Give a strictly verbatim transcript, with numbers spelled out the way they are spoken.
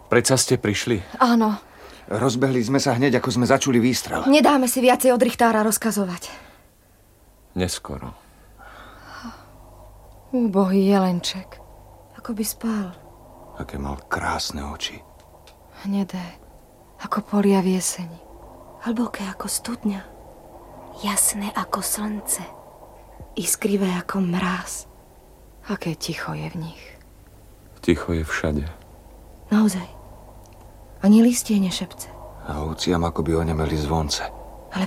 Predsa ste prišli? Áno. Rozbehli sme sa hneď, ako sme začuli výstrel. Nedáme si viacej od Richtára rozkazovať. Neskoro. Úbohý jelenček. Ako by spal. Aké mal krásne oči. Hnedé, ako polia v jeseni. Hlboké ako studňa. Jasné ako slnce. Iskrivé ako mráz. Aké ticho je v nich. Ticho je všade. Naozaj. Ani listie nešepce. A ovciam ako by onemeli zvonce.